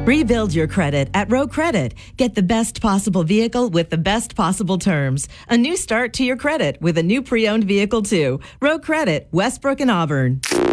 Rebuild your credit at Row Credit. Get the best possible vehicle with the best possible terms. A new start to your credit with a new pre-owned vehicle too. Row Credit, Westbrook and Auburn.